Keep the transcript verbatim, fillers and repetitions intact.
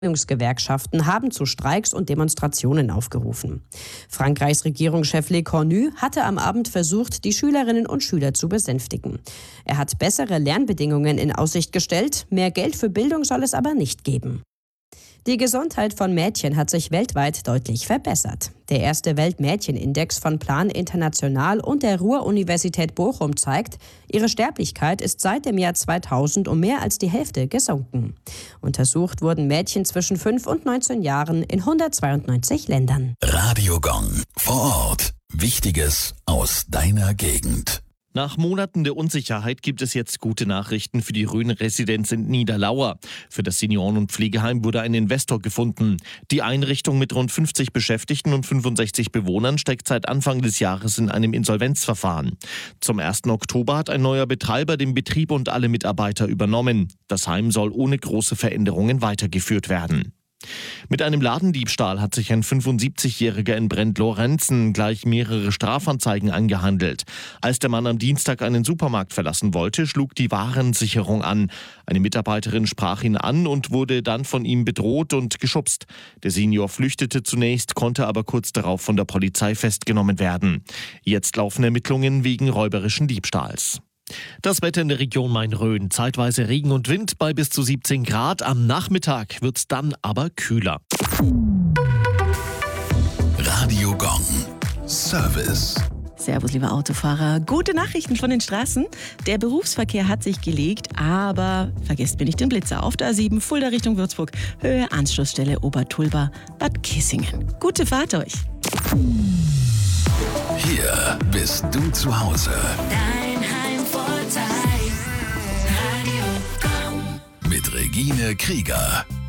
Gewerkschaften haben zu Streiks und Demonstrationen aufgerufen. Frankreichs Regierungschef Le Cornu hatte am Abend versucht, die Schülerinnen und Schüler zu besänftigen. Er hat bessere Lernbedingungen in Aussicht gestellt, mehr Geld für Bildung soll es aber nicht geben. Die Gesundheit von Mädchen hat sich weltweit deutlich verbessert. Der erste Weltmädchenindex von Plan International und der Ruhr-Universität Bochum zeigt, ihre Sterblichkeit ist seit dem Jahr zweitausend um mehr als die Hälfte gesunken. Untersucht wurden Mädchen zwischen fünf und neunzehn Jahren in hundertzweiundneunzig Ländern. Radio Gong vor Ort. Wichtiges aus deiner Gegend. Nach Monaten der Unsicherheit gibt es jetzt gute Nachrichten für die Rhön-Residenz in Niederlauer. Für das Senioren- und Pflegeheim wurde ein Investor gefunden. Die Einrichtung mit rund fünfzig Beschäftigten und fünfundsechzig Bewohnern steckt seit Anfang des Jahres in einem Insolvenzverfahren. Zum ersten Oktober hat ein neuer Betreiber den Betrieb und alle Mitarbeiter übernommen. Das Heim soll ohne große Veränderungen weitergeführt werden. Mit einem Ladendiebstahl hat sich ein fünfundsiebzigjähriger in Brent-Lorenzen gleich mehrere Strafanzeigen angehandelt. Als der Mann am Dienstag einen Supermarkt verlassen wollte, schlug die Warensicherung an. Eine Mitarbeiterin sprach ihn an und wurde dann von ihm bedroht und geschubst. Der Senior flüchtete zunächst, konnte aber kurz darauf von der Polizei festgenommen werden. Jetzt laufen Ermittlungen wegen räuberischen Diebstahls. Das Wetter in der Region Main-Rhön. Zeitweise Regen und Wind bei bis zu siebzehn Grad. Am Nachmittag wird es dann aber kühler. Radio Gong. Service. Servus, liebe Autofahrer. Gute Nachrichten von den Straßen. Der Berufsverkehr hat sich gelegt, aber vergesst mir nicht den Blitzer. Auf der A sieben, Fulda Richtung Würzburg. Höhe Anschlussstelle Obertulba, Bad Kissingen. Gute Fahrt euch. Hier bist du zu Hause. Dein Heimvorteil. Radio Gong. Mit Regine Krieger.